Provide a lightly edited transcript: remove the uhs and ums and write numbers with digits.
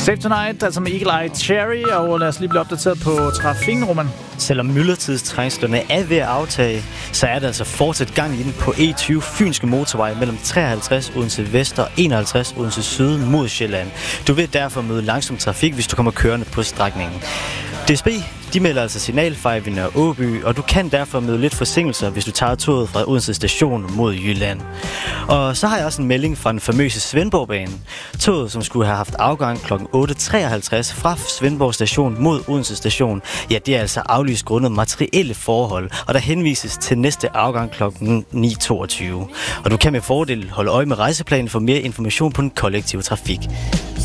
Save Tonight, altså med Eagle Eye Cherry, og lad os lige blive opdateret på trafikken, Roman. Selvom myldretidstrængslerne er ved at aftage, så er der altså fortsat gang i den på E20 Fynske Motorvej mellem 53 Odense Vest og 51 Odense Syd mod Sjælland. Du vil derfor møde langsom trafik, hvis du kommer kørende på strækningen. DSB, de melder altså signalfejl ved Nørre Åby, og du kan derfor møde lidt forsinkelser, hvis du tager toget fra Odense Station mod Jylland. Og så har jeg også en melding fra den famøse Svendborgbane. Toget, som skulle have haft afgang kl. 8.53 fra Svendborg Station mod Odense Station, ja, det er altså aflyst grundet materielle forhold, og der henvises til næste afgang kl. 9.22. Og du kan med fordel holde øje med rejseplanen for mere information på den kollektive trafik.